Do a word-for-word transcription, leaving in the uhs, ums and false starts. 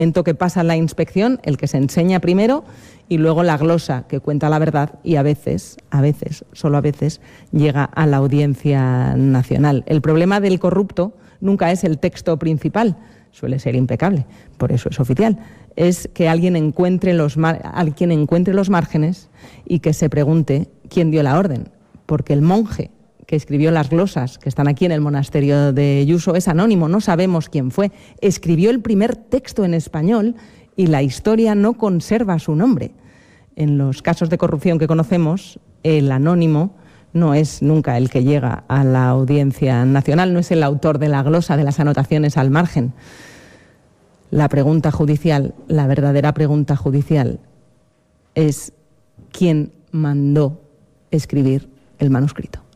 momento que pasa la inspección, el que se enseña primero, y luego la glosa, que cuenta la verdad, y a veces, a veces, solo a veces, llega a la Audiencia Nacional. El problema del corrupto nunca es el texto principal, suele ser impecable, por eso es oficial, es que alguien encuentre los, mar- alguien encuentre los márgenes y que se pregunte quién dio la orden, porque el monje que escribió las glosas, que están aquí en el monasterio de Yuso, es anónimo, no sabemos quién fue. Escribió el primer texto en español y la historia no conserva su nombre. En los casos de corrupción que conocemos, el anónimo no es nunca el que llega a la Audiencia Nacional, no es el autor de la glosa, de las anotaciones al margen. La pregunta judicial, la verdadera pregunta judicial, es quién mandó escribir el manuscrito.